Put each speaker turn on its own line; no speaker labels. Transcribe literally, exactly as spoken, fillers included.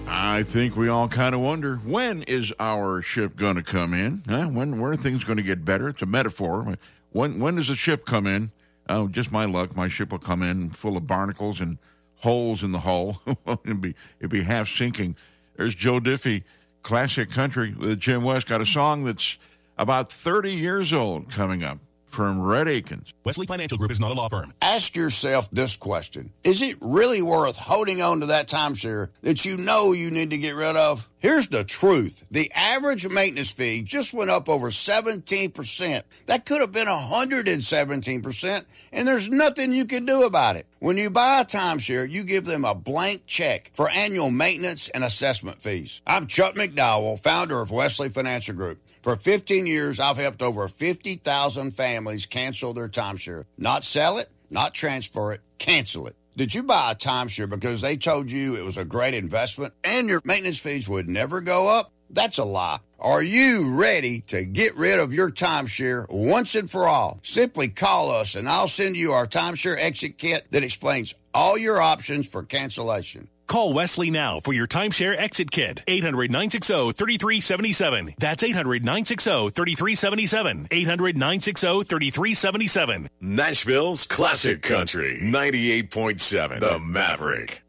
I think we all kind of wonder, when is our ship going to come in? Huh? When, when are things going to get better? It's a metaphor. When, when does the ship come in? Oh, just my luck. My ship will come in full of barnacles and holes in the hull. it'd be it'd be half sinking. There's Joe Diffie, classic country with Jim West. Got a song that's about thirty years old coming up from Red Akins.
Wesley Financial Group is not a law firm.
Ask yourself this question. Is it really worth holding on to that timeshare that you know you need to get rid of? Here's the truth. The average maintenance fee just went up over seventeen percent. That could have been one hundred seventeen percent, and there's nothing you can do about it. When you buy a timeshare, you give them a blank check for annual maintenance and assessment fees. I'm Chuck McDowell, founder of Wesley Financial Group. For fifteen years, I've helped over fifty thousand families cancel their timeshare. Not sell it, not transfer it, cancel it. Did you buy a timeshare because they told you it was a great investment and your maintenance fees would never go up? That's a lie. Are you ready to get rid of your timeshare once and for all? Simply call us and I'll send you our timeshare exit kit that explains all your options for cancellation.
Call Wesley now for your timeshare exit kit. eight hundred, nine six zero, three three seven seven. That's eight hundred, nine six zero, three three seven seven. eight hundred, nine six zero, three three seven seven.
Nashville's classic country. ninety-eight point seven. The Maverick.